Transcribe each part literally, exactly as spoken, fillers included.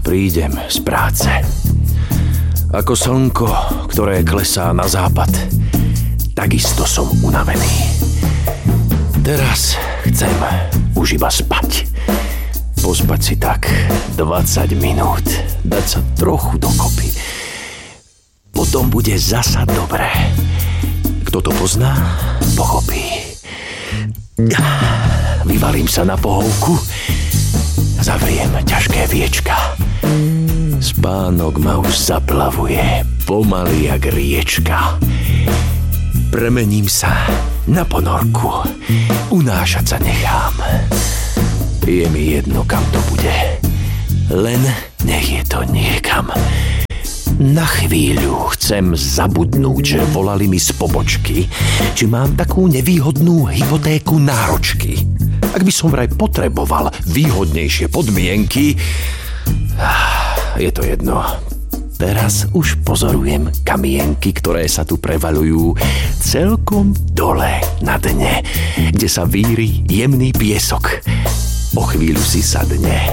prídem z práce. Ako slnko, ktoré klesá na západ, takisto som unavený. Teraz chcem už iba spať. Pospať si tak dvadsať minút, dať sa trochu dokopy. Potom bude zasa dobré. Kto to pozná, pochopí. Vyvalím sa na pohovku, zavriem ťažké viečka. Spánok ma už zaplavuje, pomaly jak riečka. Premením sa na ponorku, unášať sa nechám. Je mi jedno, kam to bude, len nech je to niekam. Na chvíľu chcem zabudnúť, že volali mi z pobočky, či mám takú nevýhodnú hypotéku náročky. Ak by som vraj potreboval výhodnejšie podmienky, je to jedno. Teraz už pozorujem kamienky, ktoré sa tu prevaľujú celkom dole na dne, kde sa víri jemný piesok. O chvíľu si sadne.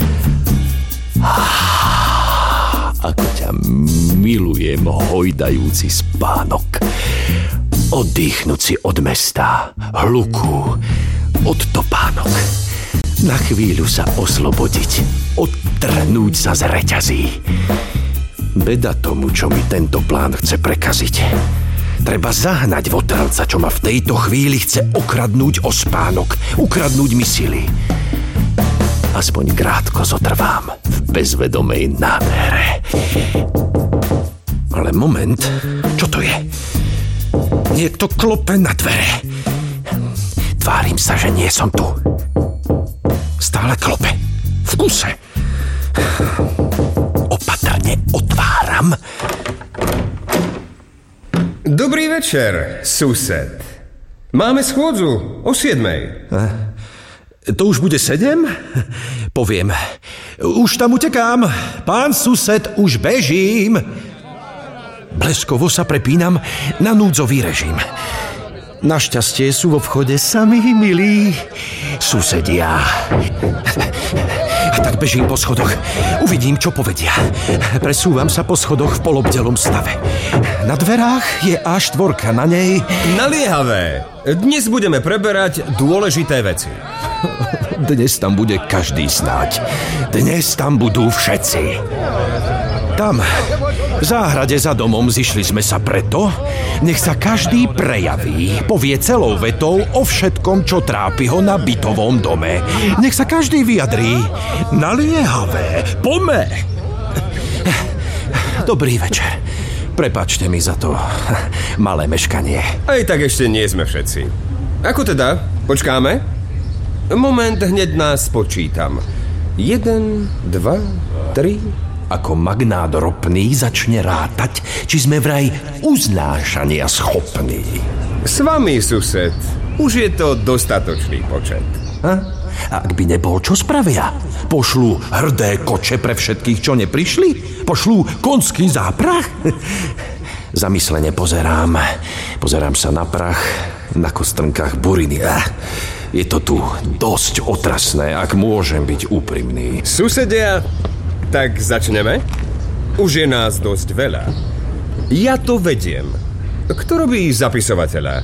Ako ťa milujem, hojdajúci spánok. Oddychnúť si od mesta, hluku, od topánok. Na chvíľu sa oslobodiť, odtrhnúť sa z reťazí. Beda tomu, čo mi tento plán chce prekaziť. Treba zahnať votrelca, čo ma v tejto chvíli chce okradnúť o spánok, ukradnúť mi sily. Aspoň krátko zotrvám v bezvedomej nádhere. Ale moment, čo to je? Niekto klope na dvere. Tvárim sa, že nie som tu. Stále klope. V kuse. Opatrne otváram. Dobrý večer, sused. Máme schôdzu o siedmej. To už bude sedem? Poviem. Už tam utekám. Pán sused, už bežím. Bleskovo sa prepínam na núdzový režim. Našťastie sú vo vchode sami milí susedia. A tak bežím po schodoch. Uvidím, čo povedia. Presúvam sa po schodoch v polobdelom stave. Na dverách je á štyri, na nej... Naliehavé. Dnes budeme preberať dôležité veci. Dnes tam bude každý snáď. Dnes tam budú všetci. Tam, v záhrade za domom, zišli sme sa preto, nech sa každý prejaví, povie celou vetou o všetkom, čo trápi ho na bytovom dome. Nech sa každý vyjadrí. Naliehavé, poďme. Dobrý večer. Prepáčte mi za to malé meškanie. Aj tak ešte nie sme všetci. Ako teda? Počkáme? Moment, hneď nás počítam. Jeden, dva, tri... Ako magnát ropný začne rátať, či sme vraj uznášania schopní. S vami, sused. Už je to dostatočný počet. A? A ak by nebol, čo spravia? Pošlú hrdé koče pre všetkých, čo neprišli? Pošlú konský záprach? Zamyslene pozerám. Pozerám sa na prach, na kostrnkách buriny. Je to tu dosť otrasné, ak môžem byť úprimný. Susedia... Tak začneme? Už je nás dosť veľa. Ja to vediem. Kto robí zapisovateľa?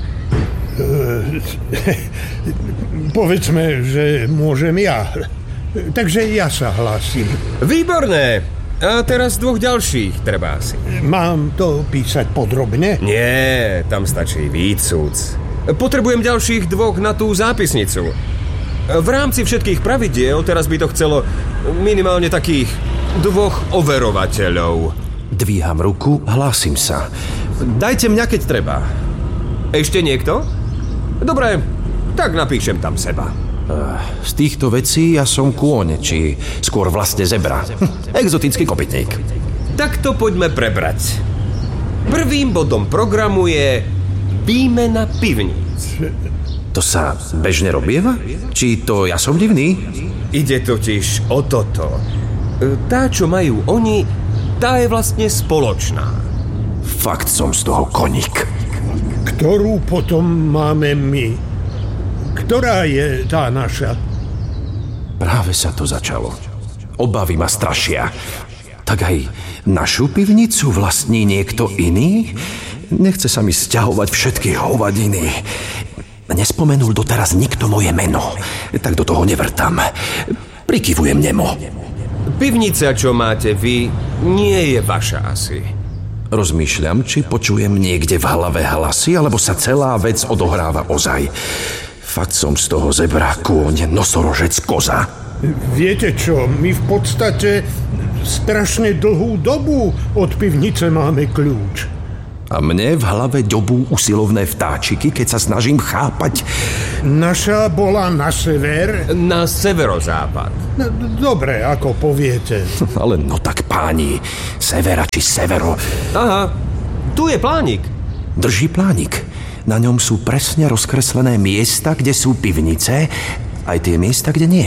Povedzme, že môžem ja. Takže ja sa hlásim. Výborné. A teraz dvoch ďalších treba asi. Mám to písať podrobne? Nie, tam stačí výcuc. Potrebujem ďalších dvoch na tú zápisnicu. V rámci všetkých pravidiel teraz by to chcelo minimálne takých dvoch overovateľov. Dvíham ruku, hlásim sa. Dajte mňa, keď treba. Ešte niekto? Dobre, tak napíšem tam seba. Z týchto vecí ja som kôň, či skôr vlastne zebra. Exotický kopytník. Tak to poďme prebrať. Prvým bodom programu je výmena pivníc. To sa bežne robieva? Či to ja som divný? Ide totiž o toto. Tá, čo majú oni, tá je vlastne spoločná. Fakt som z toho koník. Ktorú potom máme my? Ktorá je tá naša? Práve sa to začalo. Obavy ma strašia. Tak aj našu pivnicu vlastní niekto iný? Nechce sa mi sťahovať všetky hovadiny. Nespomenul doteraz nikto moje meno. Tak do toho nevrtam. Prikyvujem nemo. Pivnica, čo máte vy, nie je vaša asi. Rozmýšľam, či počujem niekde v hlave hlasy, alebo sa celá vec odohráva ozaj. Fakt som z toho zebra, kôň, nosorožec, koza. Viete čo, my v podstate strašne dlhú dobu od pivnice máme kľúč. A mne v hlave ďobú usilovné vtáčiky, keď sa snažím chápať. Naša bola na sever? Na severozápad. Dobre, ako poviete. Ale no tak páni, severa či severo. Aha, tu je plánik. Drží plánik. Na ňom sú presne rozkreslené miesta, kde sú pivnice, aj tie miesta, kde nie.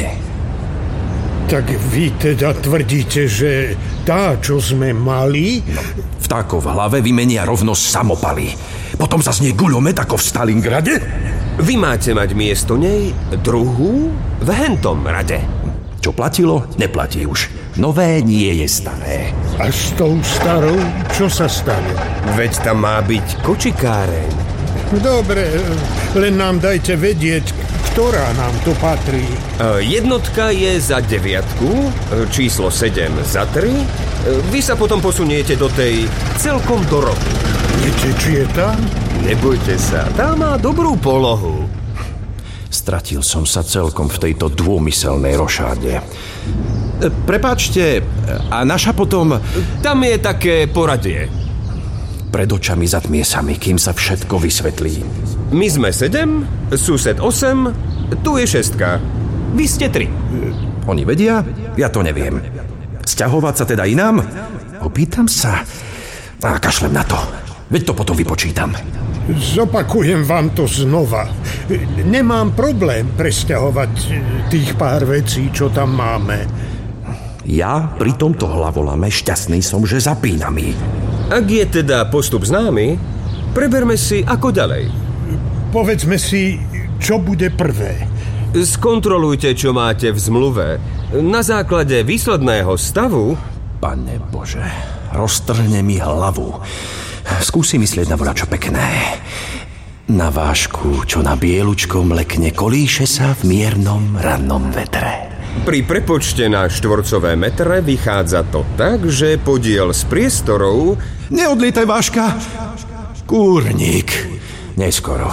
Tak vy teda tvrdíte, že tá, čo sme mali... No, vtákov v hlave vymenia rovno samopaly. Potom sa z nej guľomet ako v Stalingrade. Vy máte mať miesto nej druhú v hentom rade. Čo platilo, neplatí už. Nové nie je staré. A s tou starou, čo sa stane? Veď tam má byť kočikáreň. Dobre, len nám dajte vedieť, ktorá nám to patrí. Jednotka je za deviatku, číslo sedem za tri. Vy sa potom posuniete do tej celkom do rohu. Netečie tam? Nebojte sa, tá má dobrú polohu. Stratil som sa celkom v tejto dômyselnej rošáde. Prepáčte, a naša potom... Tam je také poradie. Pred očami zatmie sa mi, kým sa všetko vysvetlí. My sme sedem, sused osem, tu je šestka. Vy ste tri. Oni vedia? Ja to neviem. Sťahovať sa teda inám? Opýtam sa. A kašlem na to. Veď to potom vypočítam. Zopakujem vám to znova. Nemám problém presťahovať tých pár vecí, čo tam máme. Ja pri tomto hlavolame šťastný som, že zapínam ich. Ak je teda postup známy, preberme si ako ďalej. Povedzme si, čo bude prvé. Skontrolujte, čo máte v zmluve. Na základe výsledného stavu... Pane Bože, roztrhne mi hlavu. Skúsi myslieť na voľačo pekné. Na vášku, čo na bielučkom lekne, kolíše sa v miernom rannom vetre. Pri prepočte na štvorcové metre vychádza to tak, že podiel z priestorov... Neodlietaj, váška! Kúrnik. Neskoro.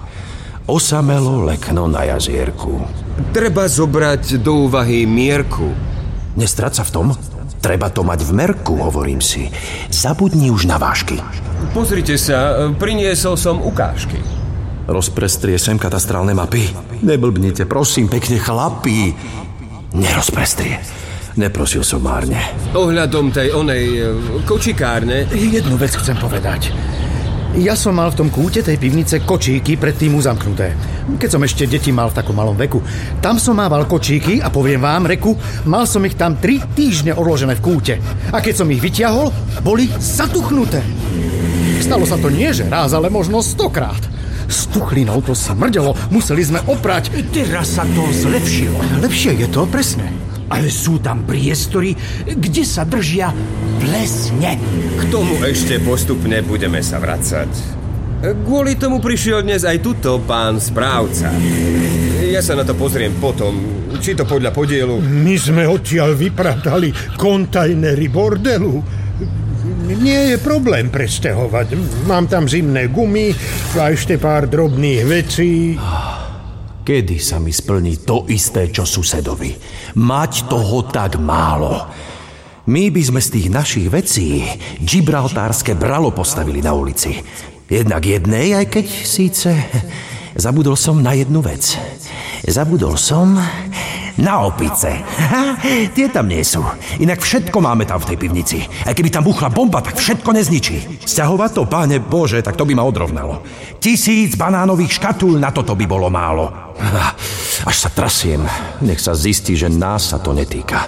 Osamelo lekno na jazierku. Treba zobrať do úvahy mierku. Nestrať sa v tom. Treba to mať v merku, hovorím si. Zabudni už na vášky. Pozrite sa, priniesol som ukážky. Rozprestrie sem katastrálne mapy. Neblbnite, prosím, pekne, chlapí. Nerozprestrie. Neprosil som márne. Ohľadom tej onej kočikárne... Jednu vec chcem povedať. Ja som mal v tom kúte tej pivnice kočíky predtým uzamknuté. Keď som ešte deti mal v takom malom veku. Tam som mával kočíky a poviem vám, reku, mal som ich tam tri týždne odložené v kúte. A keď som ich vyťahol, boli zatuchnuté. Stalo sa to nie že raz, ale možno stokrát. S tuchlinou to smrdelo, museli sme oprať. Teraz sa to zlepšilo. Lepšie je to, presne. Ale sú tam priestory, kde sa držia plesne. K tomu ešte postupne budeme sa vracať. Kvôli tomu prišiel dnes aj tuto pán správca. Ja sa na to pozriem potom, či to podľa podielu... My sme odtiaľ vypratali kontajnery bordelu. Nie je problém presťahovať. Mám tam zimné gumy a ešte pár drobných vecí. Kedy sa mi splní to isté, čo susedovi? Mať toho tak málo. My by sme z tých našich vecí gibraltárske bralo postavili na ulici. Jednak jednej, aj keď síce zabudol som na jednu vec. Zabudol som na opice. Ha, tie tam nie sú. Inak všetko máme tam v tej pivnici. Aj keby tam buchla bomba, tak všetko nezničí. Sťahovať to, páne Bože, tak to by ma odrovnalo. Tisíc banánových škatul, na toto by bolo málo. Až sa trasiem. Nech sa zistí, že nás sa to netýka.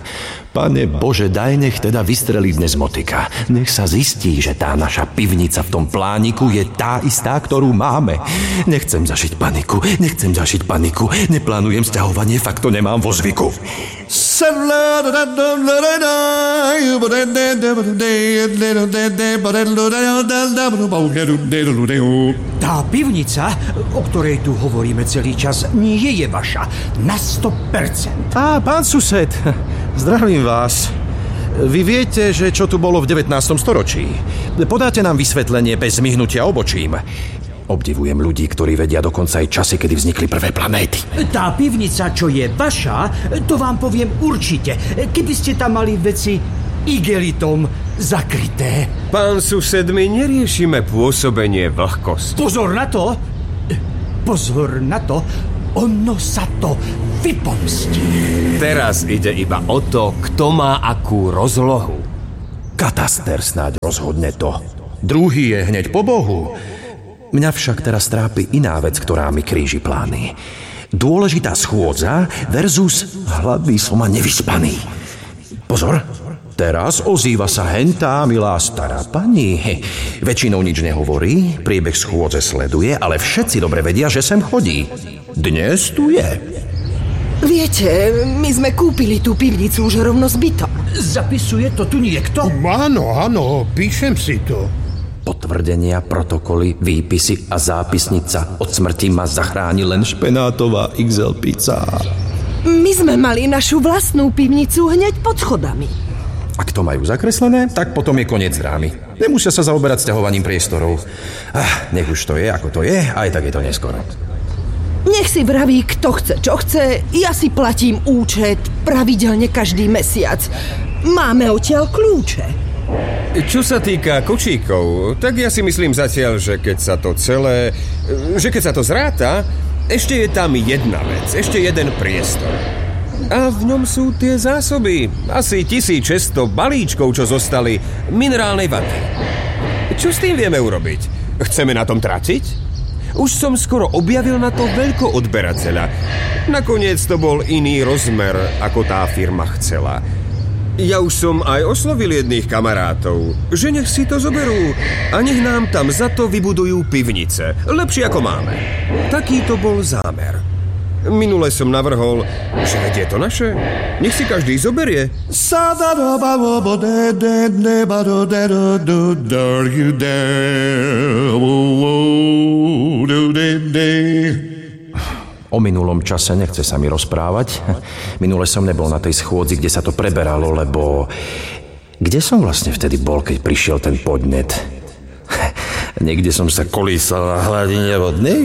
Pane Bože, daj nech teda vystrelí dnes motika. Nech sa zistí, že tá naša pivnica v tom plániku je tá istá, ktorú máme. Nechcem zažiť paniku, nechcem zažiť paniku. Neplánujem sťahovanie, fakt to nemám vo zvyku. Tá pivnica, o ktorej tu hovoríme celý čas, nie je vaša. Na sto percent. Á, pán sused, zdravím vás. Vy viete, že čo tu bolo v devätnástom storočí? Podáte nám vysvetlenie bez myhnutia obočím. Obdivujem ľudí, ktorí vedia dokonca aj časy, kedy vznikli prvé planéty. Tá pivnica, čo je vaša, to vám poviem určite. Keby ste tam mali veci igelitom zakryté. Pán sused, my neriešime pôsobenie vlhkosti. Pozor na to! Pozor na to! Ono sa to vypomstí. Teraz ide iba o to, kto má akú rozlohu. Kataster snáď rozhodne to. Druhý je hneď po Bohu. Mňa však teraz trápi iná vec, ktorá mi kríži plány. Dôležitá schôdza versus hladný som a nevyspaný. Pozor, teraz ozýva sa hentá milá stará pani. Väčšinou nič nehovorí, priebeh schôdze sleduje, ale všetci dobre vedia, že sem chodí. Dnes tu je. Viete, my sme kúpili tú pivnicu už rovno s bytom. Zapisuje to tu niekto? Áno, áno, píšem si to. Potvrdenia, protokoly, výpisy a zápisnica. Od smrti ma zachráni len špenátová iks el pizza. My sme mali našu vlastnú pivnicu hneď pod schodami. Ak to majú zakreslené, tak potom je koniec drámy. Nemusia sa zaoberať sťahovaním priestorov. Ah, nech už to je, ako to je, aj tak je to neskoro. Nech si vraví, kto chce, čo chce. Ja si platím účet pravidelne každý mesiac. Máme odtiaľ kľúče. Čo sa týka kočíkov, tak ja si myslím zatiaľ, že keď sa to celé... že keď sa to zráta, ešte je tam jedna vec, ešte jeden priestor. A v ňom sú tie zásoby. Asi tisícšesťsto balíčkov, čo zostali, minerálnej vaty. Čo s tým vieme urobiť? Chceme na tom tratiť? Už som skoro objavil na to veľkoodberateľa. Nakoniec to bol iný rozmer, ako tá firma chcela. Ja už som aj oslovil jedných kamarátov, že nech si to zoberú a nech nám tam za to vybudujú pivnice. Lepšie ako máme. Taký to bol zámer. Minule som navrhol, že veď je to naše. Nech si každý zoberie. O minulom čase nechce sa mi rozprávať. Minule som nebol na tej schôdzi, kde sa to preberalo, lebo... Kde som vlastne vtedy bol, keď prišiel ten podnet? Niekde som sa kolísal na hladine vodnej.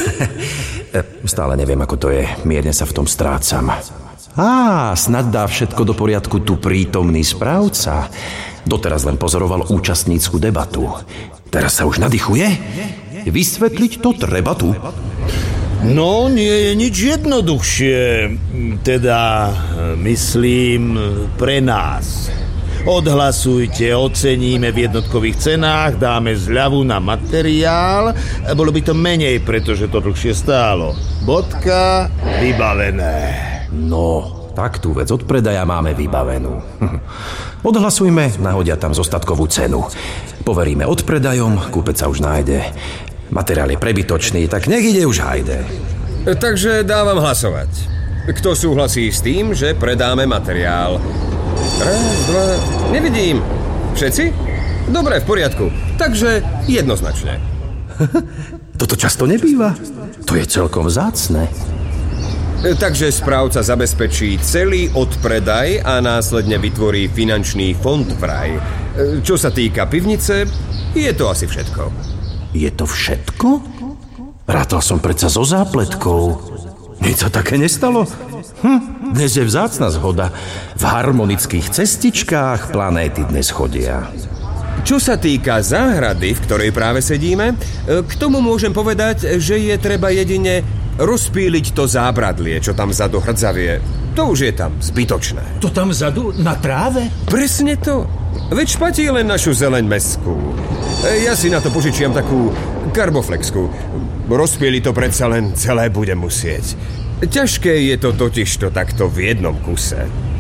Stále neviem, ako to je. Mierne sa v tom strácam. Á, snad dá všetko do poriadku tu prítomný správca. Doteraz len pozoroval účastnícku debatu. Teraz sa už nadýchuje? Vysvetliť to treba tu. No, nie je nič jednoduchšie. Teda, myslím, pre nás. Odhlasujte, oceníme v jednotkových cenách, dáme zľavu na materiál. Bolo by to menej, pretože to dlhšie stálo. Bodka, vybavené. No, tak tú vec od predaja máme vybavenú. Odhlasujme, nahodia tam zostatkovú cenu. Poveríme odpredajom, kúpec sa už nájde. Materiál je prebytočný, tak nech ide už hajde. Takže dávam hlasovať. Kto súhlasí s tým, že predáme materiál? Raz, dva... Nevidím. Všetci? Dobre, v poriadku. Takže jednoznačne. Toto často nebýva. To je celkom vzácne. Takže správca zabezpečí celý odpredaj a následne vytvorí finančný fond vraj. Čo sa týka pivnice, je to asi všetko. Je to všetko? Rátal som predsa so zápletkou. Nič sa také nestalo? Hm, dnes je vzácna zhoda. V harmonických cestičkách planéty dnes chodia. Čo sa týka záhrady, v ktorej práve sedíme, k tomu môžem povedať, že je treba jedine rozpíliť to zábradlie, čo tam vzadu hrdzavie. To už je tam zbytočné. To tam vzadu na tráve? Presne to. Veď špatí len našu zeleň mestskú. Ja si na to požičiam takú karboflexku. Rozpieli to predsa len celé budem musieť. Ťažké je to totiž to takto v jednom kuse.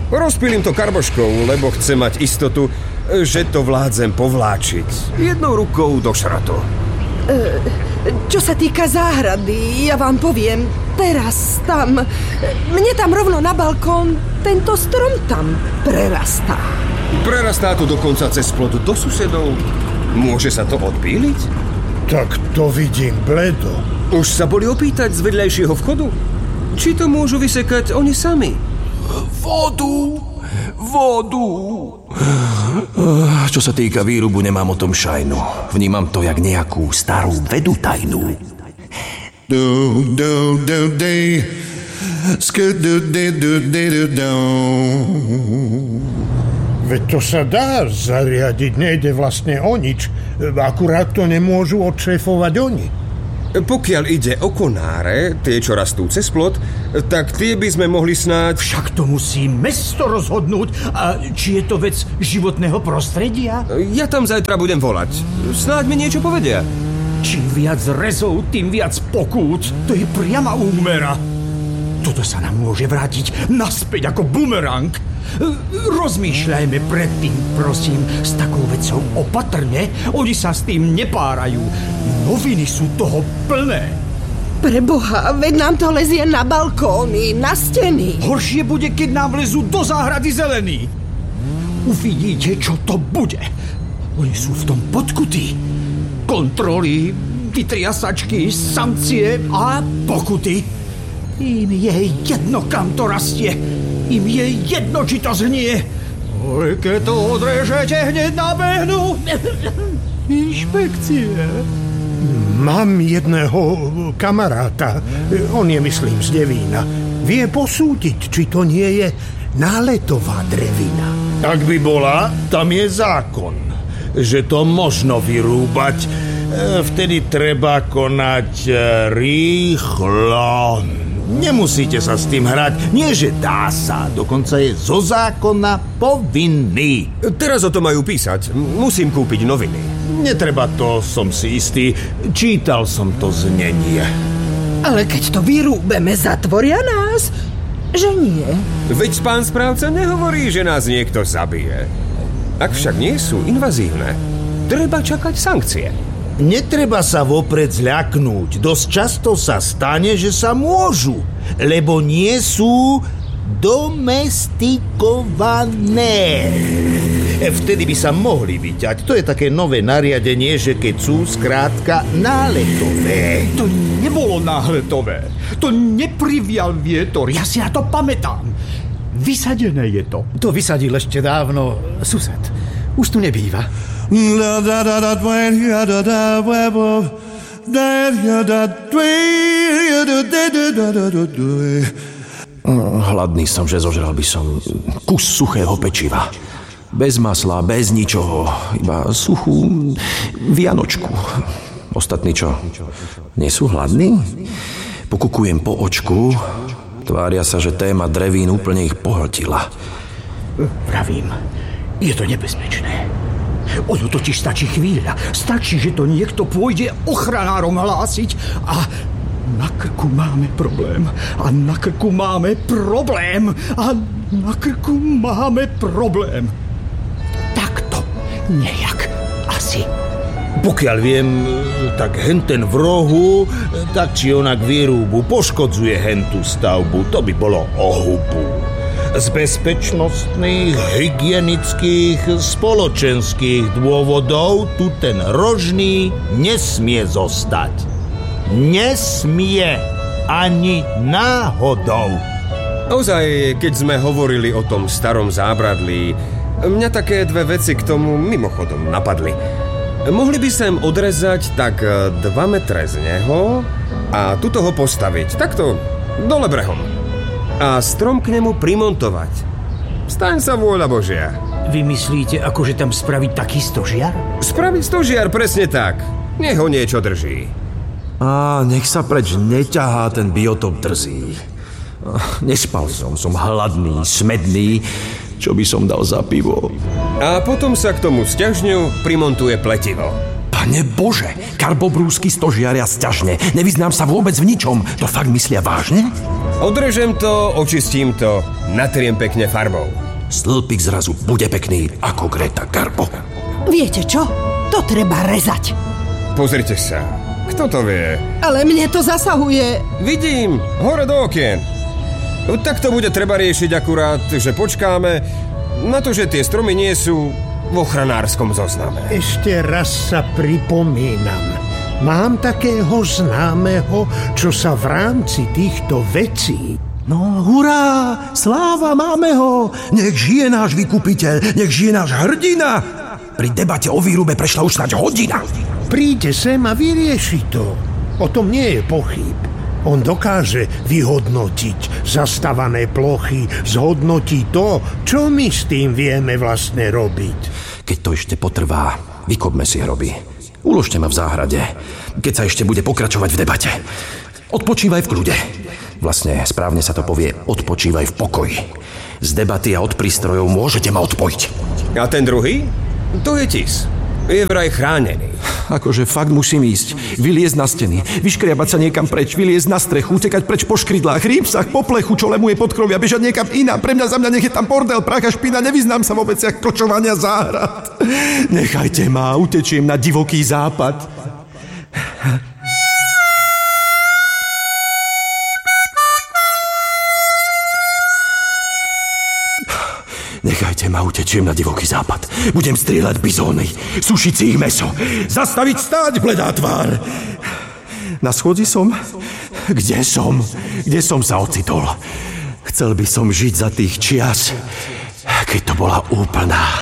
Rozpílim to karboškou, lebo chcem mať istotu, že to vládzem povláčiť. Jednou rukou do šrotu. E, čo sa týka záhrady, ja vám poviem, teraz tam, mne tam rovno na balkón, tento strom tam prerastá. Prerastá to dokonca cez plot do susedov. Môže sa to odpíliť? Tak to vidím bledo. Už sa boli opýtať z vedľajšieho vchodu? Či to môžu vysekať oni sami? Vodu! Vodu! Čo sa týka výrubu, nemám o tom šajnu. Vnímam to jak nejakú starú vedu tajnú. Do, do, do, do. Skud, do, do, do, do, do. Veď to sa dá zariadiť, nejde vlastne o nič. Akurát to nemôžu odšéfovať oni. Pokiaľ ide o konáre, tie, čo rastú cez plot, tak tie by sme mohli snáď... Však to musí mesto rozhodnúť. A či je to vec životného prostredia? Ja tam zajtra budem volať. Snáď mi niečo povedia. Čím viac rezov, tým viac pokút. To je priama úmera. Toto sa nám môže vrátiť naspäť ako bumerang. Rozmýšľajme predtým, prosím, s takou vecou opatrne. Oni sa s tým nepárajú. Noviny sú toho plné. Preboha, veď nám to lezie na balkóny, na steny. Horšie bude, keď nám vlezú do záhrady zelení. Uvidíte, čo to bude. Oni sú v tom podkutí. Kontroly, vytriasačky, sankcie a pokuty. Im je jedno, kam to rastie. Im je jedno, či to zhnie. Ale keď to odrežete, hneď nabehnú inšpekcie. Mám jedného kamaráta, on je, myslím, z Devína. Vie posúdiť, či to nie je náletová drevina. Ak by bola, tam je zákon, že to možno vyrúbať. Vtedy treba konať rýchlo. Nemusíte sa s tým hrať. Nie, že dá sa. Dokonca je zo zákona povinný. Teraz o to majú písať. Musím kúpiť noviny. Netreba to, som si istý. Čítal som to znenie. Ale keď to vyrúbeme, zatvoria nás? Že nie? Veď pán správca nehovorí, že nás niekto zabije. Ak však nie sú invazívne, treba čakať sankcie. Netreba sa vopred zľaknúť. Dosť často sa stane, že sa môžu, lebo nie sú domestikované. Vtedy by sa mohli vyťať. To je také nové nariadenie, že keď sú skrátka náletové. To nebolo náletové. To neprivial vietor. Ja si na to pamätám. Vysadené je to. To vysadil ešte dávno sused. Už tu nebýva. Hladný som, že zožral by som kus suchého pečiva. Bez masla, bez ničoho. Iba suchú vianočku. Ostatní čo? Nie sú hladní? Pokukujem po očku. Tvária sa, že téma drevín úplne ich pohltila. Pravím, je to nebezpečné. Ono totiž stačí chvíľa. Stačí, že to niekto pôjde ochranárom hlásiť a na krku máme problém. A na krku máme problém. A na krku máme problém. Takto nejak asi. Pokiaľ viem, tak henten v rohu, tak či onak výrúbu poškodzuje hentú stavbu. To by bolo o hubu. Z bezpečnostných, hygienických, spoločenských dôvodov tu ten rožný nesmie zostať. Nesmie ani náhodou. Ozaj, keď sme hovorili o tom starom zábradlí, mňa také dve veci k tomu mimochodom napadli. Mohli by sem odrezať tak dva metre z neho a tuto ho postaviť, takto, dole brehom. A strom k nemu primontovať. Staň sa vôľa Božia. Vy myslíte, akože tam spraviť taký stožiar? Spraviť stožiar, presne tak. Nech ho niečo drží. Á, nech sa preč neťahá ten biotop drzí. Nespal som, som hladný, smedný. Čo by som dal za pivo? A potom sa k tomu sťažňu primontuje pletivo. Pane Bože, karbobrúsky stožiaria sťažne. Nevyznám sa vôbec v ničom. To fakt myslia vážne? Odrežem to, očistím to, natriem pekne farbou. Stĺpik zrazu bude pekný ako Greta Garbo. Viete čo? To treba rezať. Pozrite sa. Kto to vie? Ale mne to zasahuje. Vidím, hore do okien. Tak to bude treba riešiť akurát, že počkáme na to, že tie stromy nie sú v ochranárskom zozname. Ešte raz sa pripomínam. Mám takého známeho, čo sa v rámci týchto vecí... No, hurá! Sláva, máme ho! Nech žije náš vykupiteľ, nech žije náš hrdina! Pri debate o výrube prešla už snáď hodina. Príde sem a vyrieši to. O tom nie je pochyb. On dokáže vyhodnotiť zastavané plochy, zhodnotí to, čo my s tým vieme vlastne robiť. Keď to ešte potrvá, vykopme si hroby. Uložte ma v záhrade, keď sa ešte bude pokračovať v debate. Odpočívaj v kľude. Vlastne správne sa to povie odpočívaj v pokoji. Z debaty a od prístrojov môžete ma odpojiť. A ten druhý? To je tis. Je vraj chránený. Akože fakt musím ísť. Vyliezť na steny, vyškriabať sa niekam preč, vyliezť na strechu, utekať preč po škrydlách, rýpsach, po plechu, čo lemuje podkrovia, bežať niekam inám. Pre mňa za mňa nech je tam bordel, prach a špina, nevyznám sa vo veciach kočovania záhrad. Nechajte ma, utečiem na divoký západ. Nechajte ma, utečiem na divoký západ. Budem strieľať bizóny, sušiť si ich mäso, zastaviť stáť, bledá tvár. Na schôdzi som? Kde som? Kde som sa ocitol? Chcel by som žiť za tých čias, keď to bola úplná.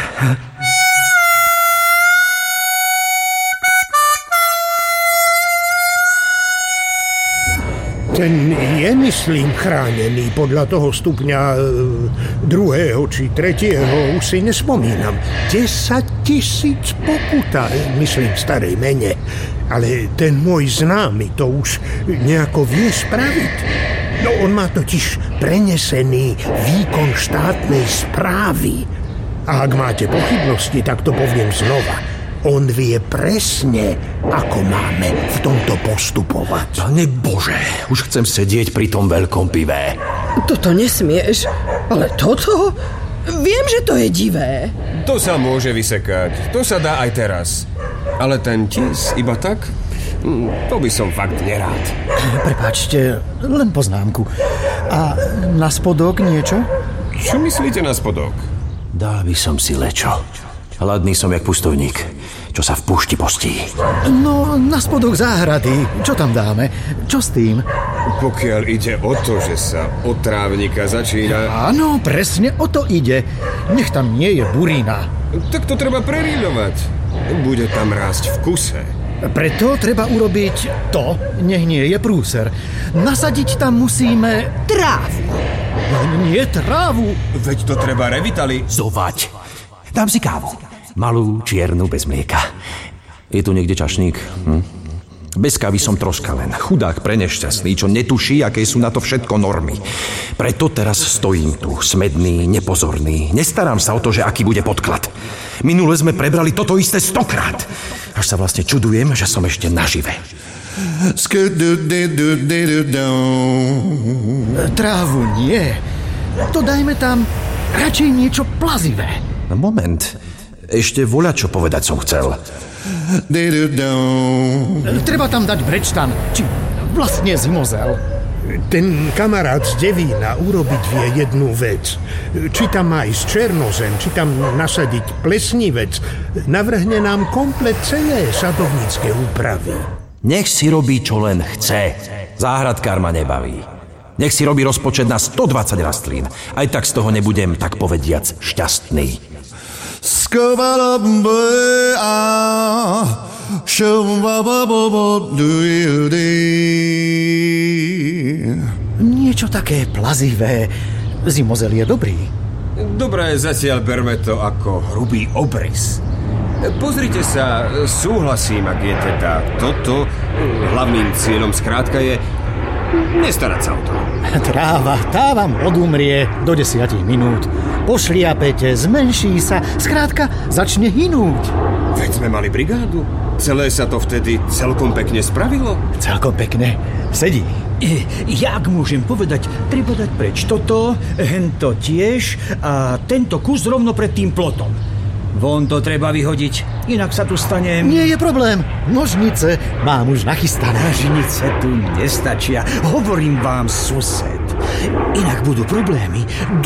Ten je, myslím, chránený podľa toho stupňa e, druhého či tretieho, už si nespomínam. desať tisíc pokuta, myslím, v starej mene. Ale ten môj známy to už nejako vie spraviť. No, on má totiž prenesený výkon štátnej správy. A ak máte pochybnosti, tak to poviem znova. On vie presne, ako máme v tomto postupovať. Pane Bože, už chcem sedieť pri tom veľkom pive. Toto nesmieš, ale toto? Viem, že to je divé. To sa môže vysekať, to sa dá aj teraz. Ale ten tis iba tak? To by som fakt nerád. Prepáčte, len poznámku. A na spodok niečo? Čo myslíte na spodok? Dal by som si lečo. Hladný som jak pustovník, čo sa v púšti postí. No, na spodok záhrady. Čo tam dáme? Čo s tým? Pokiaľ ide o to, že sa od trávnika začína... Áno, presne o to ide. Nech tam nie je burína. Tak to treba preríľovať. Bude tam rásť v kuse. Preto treba urobiť to, nech nie je prúser. Nasadiť tam musíme... Trávu. No, nie trávu. Veď to treba revitalizovať. Dám si kávu. Malú, čiernu, bez mlieka. Je tu niekde čašník? Hm? Bez kávy som troška len. Chudák prenešťastný, čo netuší, aké sú na to všetko normy. Preto teraz stojím tu, smedný, nepozorný. Nestarám sa o to, že aký bude podklad. Minule sme prebrali toto isté stokrát. Až sa vlastne čudujem, že som ešte nažive. Trávu nie. To dajme tam radšej niečo plazivé. No moment. Ešte voľa čo povedať som chcel. Treba tam dať brečtan, či vlastne zimozel. Ten kamarát z Devína urobiť vie jednu vec. Či tam má ísť černozem, či tam nasadiť plesnivec, navrhne nám komplet celé sadovnícke úpravy. Nech si robí, čo len chce. Záhradkár ma nebaví. Nech si robí rozpočet na stodvadsať rastlín. Aj tak z toho nebudem, tak povediac, šťastný. Niečo také plazivé. Zimozel je dobrý. Dobre, zatiaľ berme to ako hrubý obrys. Pozrite sa, súhlasím, ak je teda toto. Hlavným cieľom skrátka je nestarať sa o to. Tráva, tá vám odumrie do desiatich minút. Pošliapete, zmenší sa, skrátka začne hynúť. Veď sme mali brigádu. Celé sa to vtedy celkom pekne spravilo. Celkom pekne. Sedí. E, jak môžem povedať, treba dať preč toto, hento tiež a tento kus rovno pred tým plotom. Von to treba vyhodiť, inak sa tu stane... Nie je problém, nožnice mám už nachystané. Nožnice tu nestačia, hovorím vám, sused. Inak budú problémy.